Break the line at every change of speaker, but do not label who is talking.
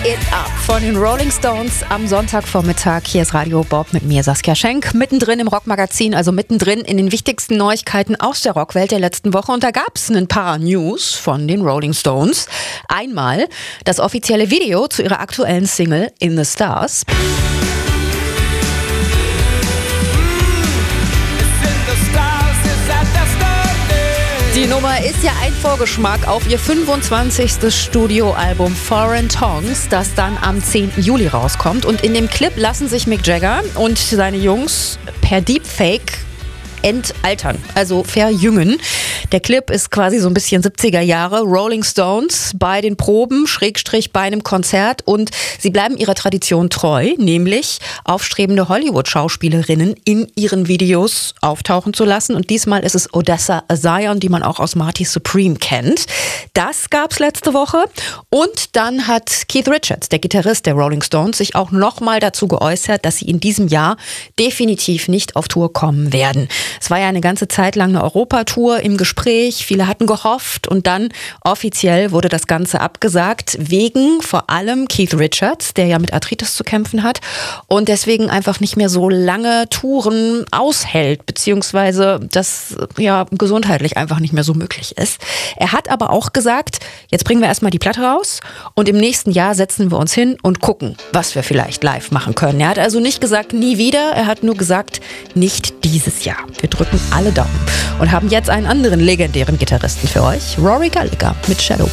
It Up von den Rolling Stones am Sonntagvormittag. Hier ist Radio Bob mit mir, Saskia Schenk, mittendrin im Rockmagazin, also mittendrin in den wichtigsten Neuigkeiten aus der Rockwelt der letzten Woche. Und da gab es ein paar News von den Rolling Stones. Einmal das offizielle Video zu ihrer aktuellen Single In the Stars. Die Nummer ist ja ein Vorgeschmack auf ihr 25. Studioalbum Foreign Tongues, das dann am 10. Juli rauskommt. Und in dem Clip lassen sich Mick Jagger und seine Jungs per Deepfake entaltern, also verjüngen. Der Clip ist quasi so ein bisschen 70er Jahre, Rolling Stones bei den Proben, / bei einem Konzert, und sie bleiben ihrer Tradition treu, nämlich aufstrebende Hollywood-Schauspielerinnen in ihren Videos auftauchen zu lassen, und diesmal ist es Odessa Zion, die man auch aus Marty Supreme kennt. Das gab's letzte Woche, und dann hat Keith Richards, der Gitarrist der Rolling Stones, sich auch nochmal dazu geäußert, dass sie in diesem Jahr definitiv nicht auf Tour kommen werden. Es war ja eine ganze Zeit lang eine Europatour im Gespräch. Viele hatten gehofft, und dann offiziell wurde das Ganze abgesagt, wegen vor allem Keith Richards, der ja mit Arthritis zu kämpfen hat und deswegen einfach nicht mehr so lange Touren aushält, beziehungsweise das ja gesundheitlich einfach nicht mehr so möglich ist. Er hat aber auch gesagt, jetzt bringen wir erstmal die Platte raus und im nächsten Jahr setzen wir uns hin und gucken, was wir vielleicht live machen können. Er hat also nicht gesagt, nie wieder, er hat nur gesagt, nicht dieses Jahr. Wir drücken alle Daumen und haben jetzt einen anderen legendären Gitarristen für euch, Rory Gallagher mit Shadow.